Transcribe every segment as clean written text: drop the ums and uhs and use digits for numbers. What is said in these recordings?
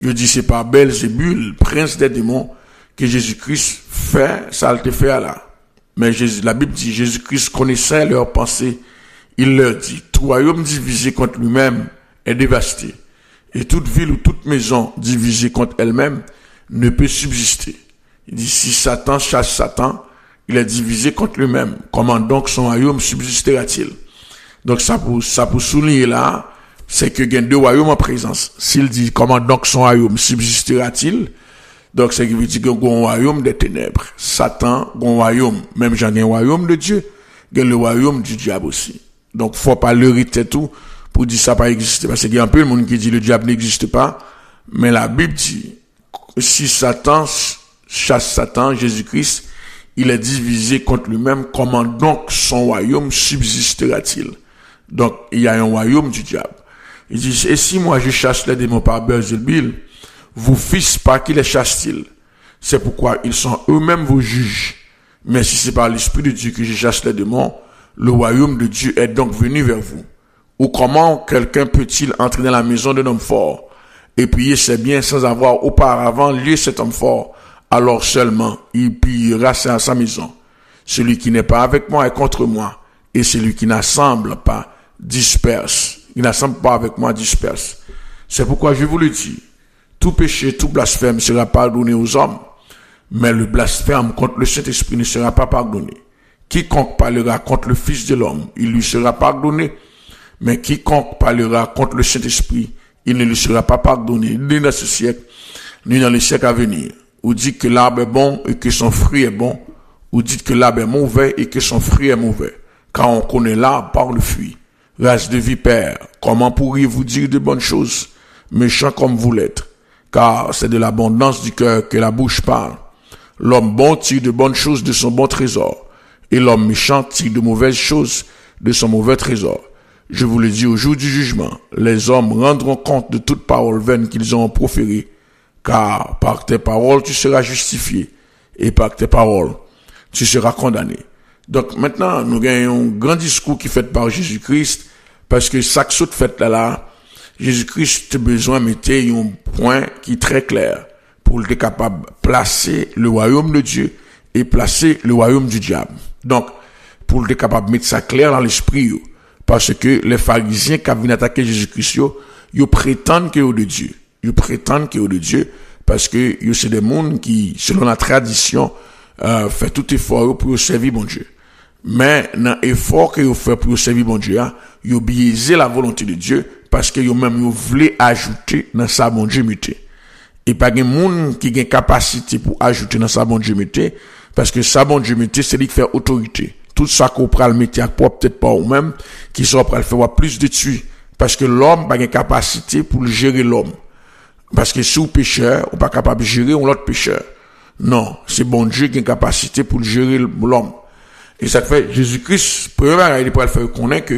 Il dit c'est par Belzébul, prince des démons, que Jésus-Christ fait, ça le fait là. Mais la Bible dit, Jésus-Christ connaissait leurs pensées. Il leur dit, tout royaume divisé contre lui-même est dévasté. Et toute ville ou toute maison divisée contre elle-même ne peut subsister. Il dit, si Satan chasse Satan, il est divisé contre lui-même. Comment donc son royaume subsistera-t-il? Donc ça pour souligner là, c'est que il y a deux royaumes en présence. S'il dit, comment donc son royaume subsistera-t-il? Donc, c'est qui veut dire qu'il y a un royaume des ténèbres. Satan, un royaume, même j'en ai un royaume de Dieu, il y a le royaume du diable aussi. Donc, faut pas leurrer tout pour dire ça pas exister. Parce qu'il y a un peu de monde qui dit le diable n'existe pas. Mais la Bible dit, si Satan chasse Satan, Jésus-Christ, il est divisé contre lui-même. Comment donc son royaume subsistera-t-il? Donc, il y a un royaume du diable. Il dit, et si moi je chasse les démons par Belzébul, vous fils par qui les chasse-t-il? C'est pourquoi ils sont eux-mêmes vos juges. Mais si c'est par l'Esprit de Dieu que je chasse les démons, le royaume de Dieu est donc venu vers vous. Ou comment quelqu'un peut-il entrer dans la maison d'un homme fort et piller ses biens sans avoir auparavant lié cet homme fort? Alors seulement il pillera sa maison. Celui qui n'est pas avec moi est contre moi, et celui qui n'assemble pas disperse. Il n'assemble pas avec moi disperse. C'est pourquoi je vous le dis, tout péché, tout blasphème sera pardonné aux hommes, mais le blasphème contre le Saint-Esprit ne sera pas pardonné. Quiconque parlera contre le Fils de l'homme, il lui sera pardonné, mais quiconque parlera contre le Saint-Esprit, il ne lui sera pas pardonné, ni dans ce siècle, ni dans les siècles à venir. Ou dites que l'arbre est bon et que son fruit est bon, ou dites que l'arbre est mauvais et que son fruit est mauvais, car on connaît l'arbre par le fruit. Race de vipères, comment pourriez-vous dire de bonnes choses, méchants comme vous l'êtes? Car c'est de l'abondance du cœur que la bouche parle. L'homme bon tire de bonnes choses de son bon trésor, et l'homme méchant tire de mauvaises choses de son mauvais trésor. Je vous le dis au jour du jugement, les hommes rendront compte de toute parole vaine qu'ils ont proférée, car par tes paroles tu seras justifié, et par tes paroles tu seras condamné. Donc maintenant, nous gagnons un grand discours qui est fait par Jésus-Christ, parce que chaque saut fait là, Jésus-Christ a besoin de mettre un point qui est très clair pour être capable de placer le royaume de Dieu et placer le royaume du diable. Donc, pour être capable de mettre ça clair dans l'esprit, parce que les pharisiens qui viennent attaquer Jésus-Christ, ils prétendent qu'il est de Dieu. Ils prétendent qu'il est de Dieu parce que c'est des mondes qui, selon la tradition, fait tout effort pour servir bon Dieu. Mais dans l'effort qu'ils fait pour servir bon Dieu, ils ont biaisé la volonté de Dieu parce qu'ils même voulaient ajouter dans sa bon Dieu muté. Et pas de monde qui a une capacité pour ajouter dans sa bon Dieu muté parce que sa bon Dieu muté, c'est lui qui fait autorité. Tout ça qu'on prend le métier à propre, peut-être pas ou même, qui sont prêts à faire plus de tuer. Parce que l'homme n'a pas une capacité pour gérer l'homme. Parce que si vous pécheur, vous pas capable de gérer l'autre pécheur. Non, c'est bon Dieu qui a une capacité pour gérer l'homme. Et ça fait, Jésus-Christ, premièrement, il peut le faire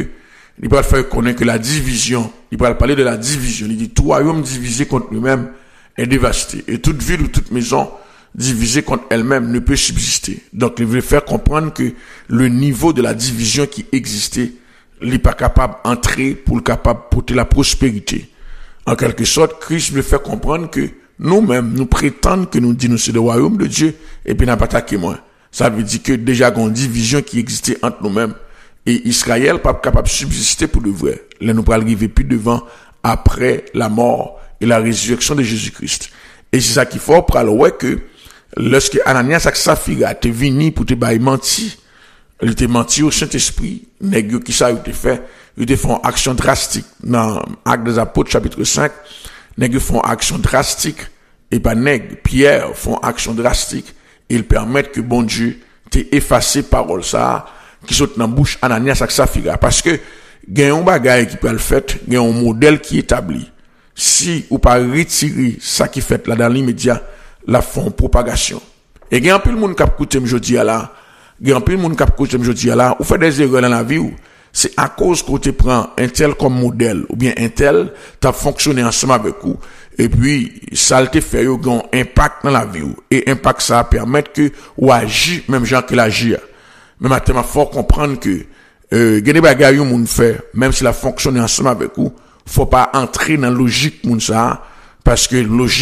connaître que la division, il peut parler de la division. Il dit, tout royaume divisé contre lui-même est dévasté. Et toute ville ou toute maison divisée contre elle-même ne peut subsister. Donc, il veut faire comprendre que le niveau de la division qui existait, il n'est pas capable d'entrer pour le capable de porter la prospérité. En quelque sorte, Christ veut faire comprendre que nous-mêmes, nous prétendons que nous disons c'est le royaume de Dieu et puis n'a pas attaqué moins. Ça veut dire que déjà, il y a une division qui existait entre nous-mêmes et Israël pas capable de subsister pour de vrai. Là, nous pourrons arriver plus devant après la mort et la résurrection de Jésus-Christ. Et c'est ça qu'il faut pour aller que lorsque Ananias et Saphira étaient venus pour te mentir, il était menti au Saint-Esprit, nègre qui ça a été fait, ils font action drastique dans Actes des Apôtres chapitre 5, nègre font action drastique et pas nègre, Pierre font action drastique. Ils permettent que bon Dieu t'ait effacé parole ça qui saute dans bouche Ananias et Saphira parce que il y a un bagage qui peut le faire, il y a un modèle qui est établi. Si ou pas retirer ça qui fait là dans l'immédiat, la font propagation. Et il y a un peu de monde qui a écouté aujourd'hui là, il y a un peu de monde qui a écouté aujourd'hui là, ou fait des erreurs dans la vie ou c'est à cause que tu prends un tel comme modèle ou bien un tel t'as fonctionné ensemble avec vous et puis ça te fait un impact dans la vie et impact ça permet que ou agir même gens qui l'agir mais maintenant faut comprendre que il y a des bagages où moun fait même si la fonctionne ensemble avec vous faut pas entrer dans logique moun ça Parce que logique